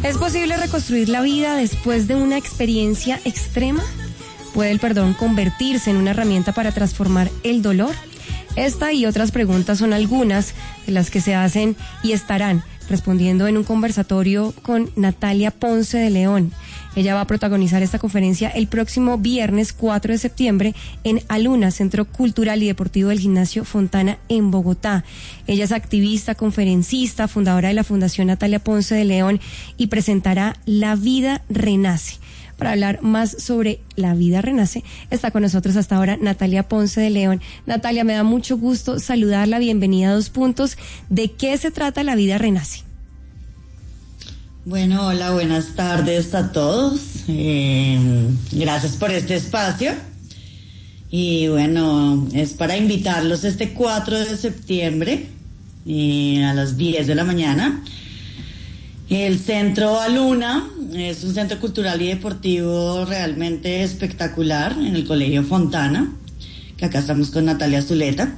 ¿Es posible reconstruir la vida después de una experiencia extrema? ¿Puede el perdón convertirse en una herramienta para transformar el dolor? Esta y otras preguntas son algunas de las que se hacen y estarán respondiendo en un conversatorio con Natalia Ponce de León. Ella va a protagonizar esta conferencia el próximo viernes 4 de septiembre en Aluna, Centro Cultural y Deportivo del Gimnasio Fontana en Bogotá. Ella es activista, conferencista, fundadora de la Fundación Natalia Ponce de León y presentará La Vida Renace. Para hablar más sobre La Vida Renace, está con nosotros hasta ahora Natalia Ponce de León. Natalia, me da mucho gusto saludarla, bienvenida a Dos Puntos. ¿De qué se trata La Vida Renace? Bueno, hola, buenas tardes a todos. Gracias por este espacio. Y bueno, es para invitarlos este 4 de septiembre a las 10 de la mañana. El Centro Aluna es un centro cultural y deportivo realmente espectacular en el Colegio Fontana, que acá estamos con Natalia Zuleta.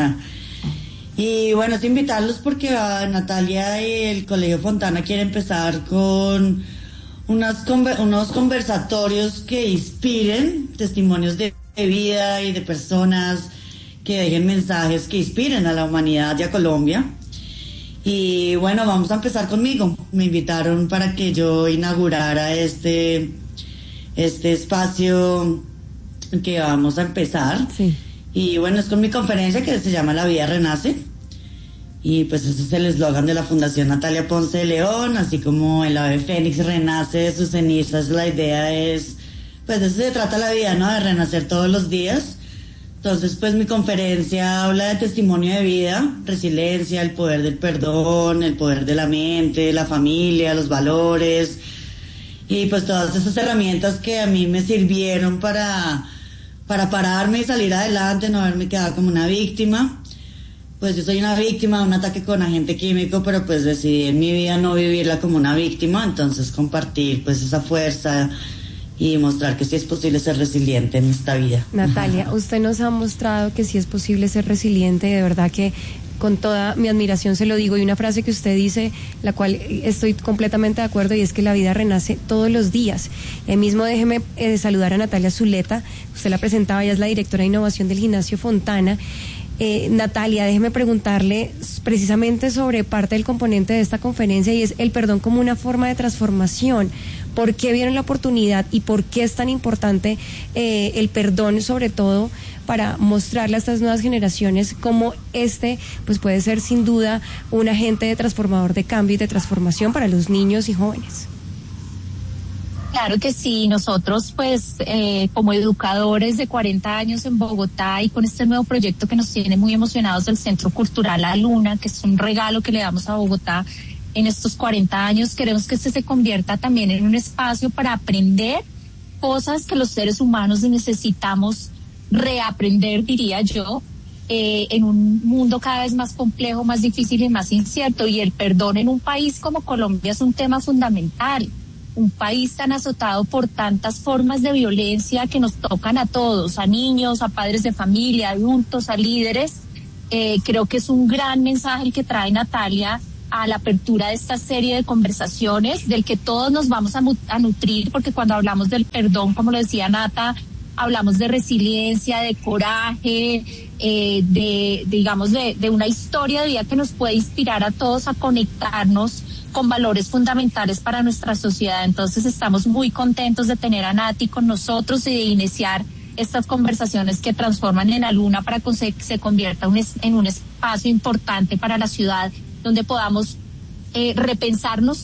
Y bueno, es invitarlos porque Natalia y el Colegio Fontana quiere empezar con unos conversatorios que inspiren, testimonios de vida y de personas que dejen mensajes que inspiren a la humanidad y a Colombia. Y bueno, vamos a empezar conmigo. Me invitaron para que yo inaugurara este espacio que vamos a empezar. Sí. Y bueno, es con mi conferencia que se llama La Vida Renace. Y pues ese es el eslogan de la Fundación Natalia Ponce de León, así como el ave fénix renace de sus cenizas. La idea es, pues de eso se trata la vida, ¿no? De renacer todos los días. Entonces, pues mi conferencia habla de testimonio de vida, resiliencia, el poder del perdón, el poder de la mente, la familia, los valores. Y pues todas esas herramientas que a mí me sirvieron para pararme y salir adelante, no haberme quedado como una víctima. Pues yo soy una víctima de un ataque con agente químico, pero pues decidí en mi vida no vivirla como una víctima, entonces compartir pues esa fuerza y mostrar que sí es posible ser resiliente en esta vida. Natalia, usted nos ha mostrado que sí es posible ser resiliente, de verdad que con toda mi admiración se lo digo, y una frase que usted dice, la cual estoy completamente de acuerdo, y es que la vida renace todos los días. Mismo déjeme saludar a Natalia Zuleta, usted la presentaba, ella es la directora de innovación del Gimnasio Fontana. Natalia, déjeme preguntarle precisamente sobre parte del componente de esta conferencia, y es el perdón como una forma de transformación. ¿Por qué vieron la oportunidad y por qué es tan importante el perdón, sobre todo para mostrarle a estas nuevas generaciones cómo pues puede ser sin duda un agente transformador de cambio y de transformación para los niños y jóvenes? Claro que sí, nosotros pues como educadores de 40 años en Bogotá y con este nuevo proyecto que nos tiene muy emocionados del Centro Cultural Aluna, que es un regalo que le damos a Bogotá en estos 40 años, queremos que este se convierta también en un espacio para aprender cosas que los seres humanos necesitamos reaprender, diría yo, en un mundo cada vez más complejo, más difícil y más incierto, y el perdón en un país como Colombia es un tema fundamental. Un país tan azotado por tantas formas de violencia que nos tocan a todos, a niños, a padres de familia, a adultos, a líderes. Creo que es un gran mensaje el que trae Natalia a la apertura de esta serie de conversaciones, del que todos nos vamos a nutrir, porque cuando hablamos del perdón, como lo decía Nata, hablamos de resiliencia, de coraje, de una historia de vida que nos puede inspirar a todos a conectarnos con valores fundamentales para nuestra sociedad. Entonces estamos muy contentos de tener a Nati con nosotros y de iniciar estas conversaciones que transforman en Aluna para que se convierta en un espacio importante para la ciudad donde podamos repensarnos